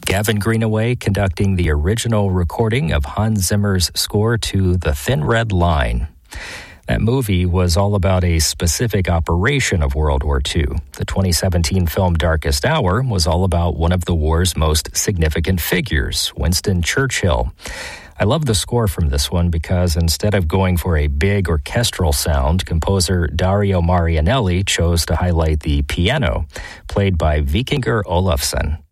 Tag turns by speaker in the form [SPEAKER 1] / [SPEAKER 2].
[SPEAKER 1] Gavin Greenaway conducting the original recording of Hans Zimmer's score to The Thin Red Line. That movie was all about a specific operation of World War II. The 2017 film Darkest Hour was all about one of the war's most significant figures, Winston Churchill. I love the score from this one because instead of going for a big orchestral sound, composer Dario Marianelli chose to highlight the piano, played by Vikingur Olafsson.